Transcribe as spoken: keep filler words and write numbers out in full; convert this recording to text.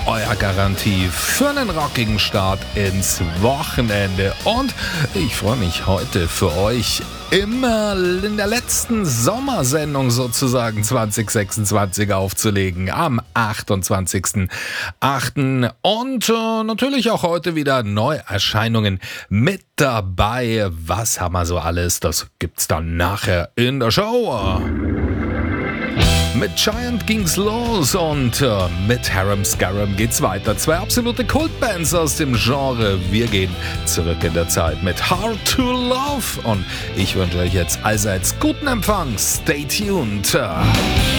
euer Garantie für einen rockigen Start ins Wochenende. Und ich freue mich heute für euch immer in der letzten Sommersendung sozusagen zwanzig sechsundzwanzig aufzulegen, am achtundzwanzigsten achten Und äh, natürlich auch heute wieder Neuerscheinungen mit dabei. Was haben wir so alles? Das gibt's dann nachher in der Show. Mit Giant ging's los und äh, mit Harum Scarum geht's weiter. Zwei absolute Kultbands aus dem Genre. Wir gehen zurück in der Zeit mit Hard to Love und ich wünsche euch jetzt allseits guten Empfang. Stay tuned.